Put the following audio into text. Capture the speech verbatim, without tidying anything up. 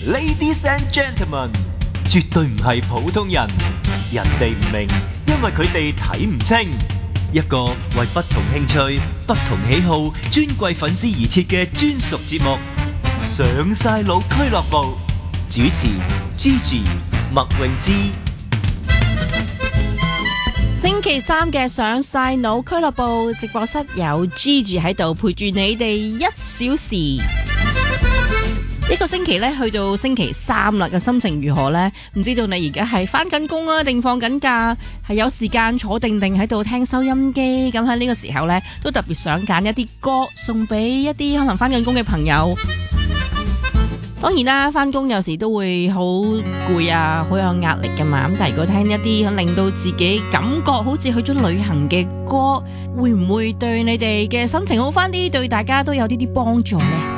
Ladies and gentlemen， 絕對唔係普通人，人哋唔明，因為佢哋睇唔清。一個為不同興趣、不同喜好、尊貴粉絲而設嘅專屬節目，上晒腦俱樂部。主持 Gigi 麥詠芝。 星期三嘅上晒腦俱樂部直播室有 Gigi 喺度陪住你哋一小時。呢個星期咧去到星期三啦，個心情如何呢？唔知道你而家係翻緊工啊，定放緊假，係有時間坐定定喺度聽收音機。咁喺呢個時候呢，都特別想揀一啲歌送俾一啲可能翻緊工嘅朋友。當然啦，翻工有時都會好攰啊，好有壓力噶嘛。咁但係如果聽一啲令到自己感覺好似去咗旅行嘅歌，會唔會對你哋嘅心情好翻啲？對大家都有啲啲幫助呢？